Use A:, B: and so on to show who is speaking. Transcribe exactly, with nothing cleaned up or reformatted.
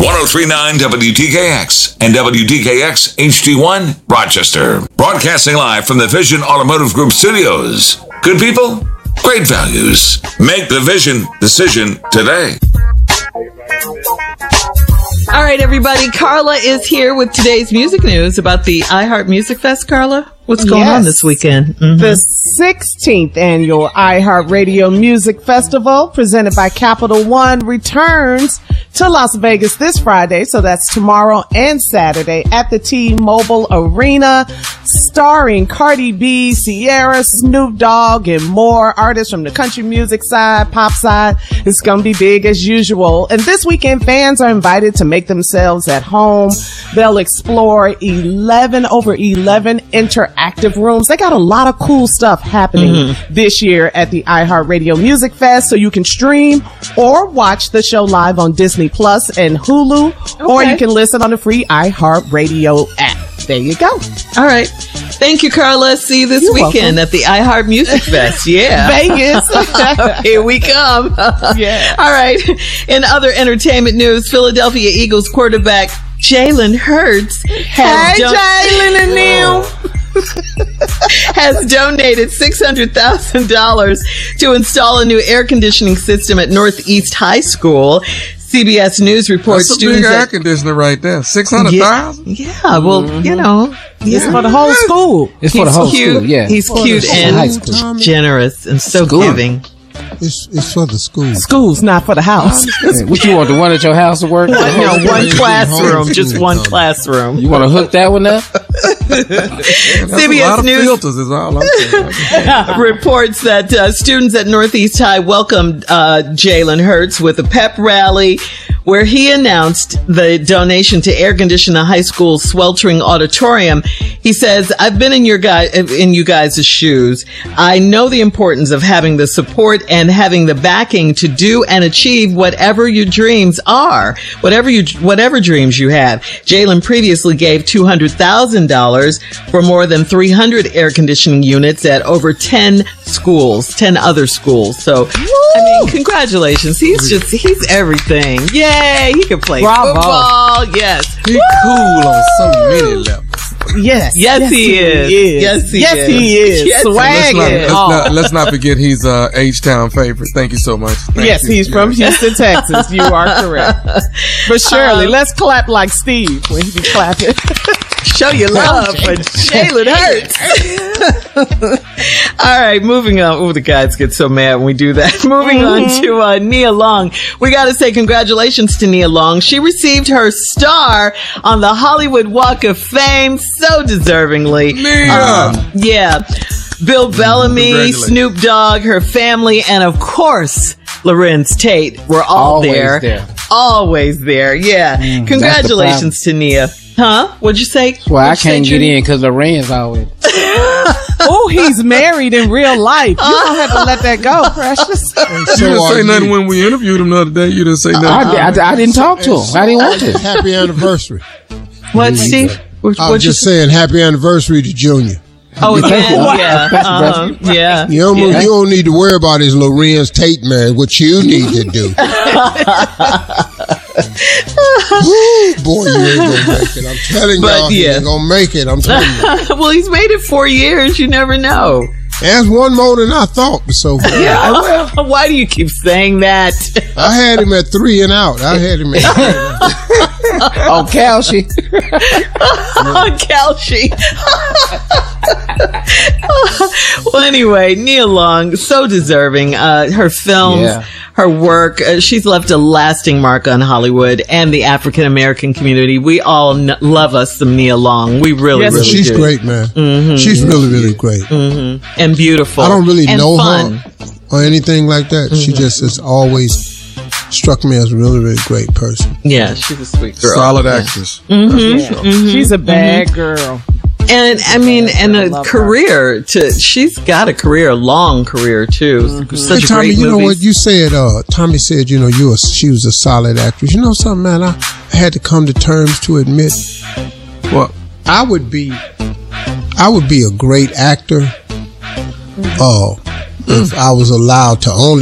A: oh three point nine W T K X and W T K X H D one Rochester. Broadcasting live from the Vision Automotive Group studios. Good people, great values. Make the Vision decision today.
B: All right, everybody. Carla is here with today's music news about the iHeart Music Fest. Carla, what's going yes. on this weekend?
C: Mm-hmm. The sixteenth annual iHeartRadio Music Festival, presented by Capital One, returns to Las Vegas this Friday. So that's tomorrow and Saturday at the T-Mobile Arena, starring Cardi B, Ciara, Snoop Dogg, and more artists from the country music side, pop side. It's going to be big as usual. And this weekend, fans are invited to make themselves at home. They'll explore eleven over eleven interactive rooms. They got a lot of cool stuff happening mm-hmm. this year at the iHeartRadio Music Fest. So you can stream or watch the show live on Disney Plus and Hulu, okay. or you can listen on the free iHeartRadio app. There you go.
B: All right. Thank you, Carla. See you this You're weekend welcome. At the iHeart Music Fest. Yeah.
C: Vegas.
B: Here we come.
C: Yeah.
B: All right. In other entertainment news, Philadelphia Eagles quarterback Jalen Hurts has
C: Hey, don- Jalen and Neil.
B: has donated six hundred thousand dollars to install a new air conditioning system at Northeast High School. C B S News reports
D: That's a
B: students
D: big air
B: at,
D: conditioner right there. six hundred thousand dollars?
B: Yeah, yeah, well, mm-hmm. you know. Yeah.
C: It's for the whole school.
E: It's for
B: He's
E: the whole
B: cute.
E: school, yeah.
B: He's
E: for
B: cute and
E: school.
B: generous and so
E: School.
B: giving.
F: It's it's for the school.
C: School's not for the house.
E: What you want, the one at your house to work?
B: No, one classroom, just one classroom.
E: You want to hook that one up?
B: C B S
D: a lot of
B: News
D: filters is all I'm saying.
B: reports that uh, students at Northeast High welcomed uh, Jalen Hurts with a pep rally where he announced the donation to air condition the high school's sweltering auditorium. He says, I've been in your guy, in you guys' shoes. I know the importance of having the support and having the backing to do and achieve whatever your dreams are, whatever you, whatever dreams you have. Jalen previously gave two hundred thousand dollars for more than three hundred air conditioning units at over ten schools, ten other schools. So, Woo! I mean, congratulations. He's just, he's everything. Yay. He can play
C: Bravo.
B: football. Yes.
D: He cool on so many levels.
C: Yes.
B: Yes,
C: yes
B: he,
C: he
B: is.
C: is.
B: Yes, he
C: yes,
B: is.
C: he is.
B: Yes,
D: Let's
C: Swag
D: not,
C: it.
D: let's, not, let's not forget he's uh, H-Town favorite. Thank you so much. Thank
C: yes,
D: you.
C: he's from Houston, Texas. You are correct. But Shirley,
B: Um,
C: let's clap like Steve when he be clapping.
B: Show your love for Jalen Hurts. All right, moving on. Oh, the guys get so mad when we do that. Moving mm-hmm. on to uh, Nia Long. We got to say congratulations to Nia Long. She received her star on the Hollywood Walk of Fame so deservingly.
D: Nia!
B: Um, yeah. Bill Bellamy, Snoop Dogg, her family, and of course, Lorenz Tate were all
E: Always
B: there.
E: there.
B: Always there. Yeah.
E: Mm,
B: congratulations to Nia. Huh? What'd you say?
E: Well, I
B: What'd you
E: can't
B: say,
E: get
B: Junior?
E: in because Lorenz always.
C: Oh, he's married in real life. You don't have to let that go, Precious.
D: You didn't say nothing when we interviewed him the other day. You didn't say nothing.
E: I, I, I didn't talk to him. I didn't want to.
F: Happy anniversary.
B: What, Steve? What,
F: I
B: what
F: was
B: you
F: just saying happy anniversary to Junior.
B: Oh,
E: Yeah, thank you.
B: yeah, yeah,
E: Thank you,
B: uh-huh,
E: brother.
B: yeah.
F: You don't,
E: Yeah.
F: you don't need to worry about his Lorenz Tate, man. What you need to do. Woo, boy, you ain't gonna make it. I'm telling
B: But,
F: y'all, he
B: yeah.
F: ain't gonna make it. I'm telling you.
B: Well, he's made it four years. You never know.
F: That's one more than I thought. So
B: Yeah. Well, why do you keep saying that?
F: I had him at three and out. I had him at three and out.
E: Oh, Calci.
B: Calci. Well, anyway, Nia Long, so deserving. Uh, her films,
E: Yeah.
B: her work, uh, she's left a lasting mark on Hollywood and the African American community. We all n- love us some Nia Long. We really,
C: Yes,
B: really
F: She's
B: do.
F: great, man. Mm-hmm. She's really, really great.
B: Mm-hmm. And beautiful.
F: I don't really
B: and
F: know
B: fun.
F: her or anything like that.
B: Mm-hmm.
F: She just has always struck me as a really, really great person.
B: Yeah, she's a sweet girl.
D: Solid actress.
B: Mm-hmm.
C: Yeah. Mm-hmm. She's a bad girl.
B: And I mean, and
C: I
B: a
C: love
B: career to, she's got a career, a long career too.
C: Mm-hmm.
B: Such
F: Hey,
B: a
F: Tommy,
B: great
F: you know
B: movies.
F: what you said? Uh, Tommy said, you know, you were, she was a solid actress. You know something, man? I, I had to come to terms to admit, well, I would be, I would be a great actor, uh, if I was allowed to only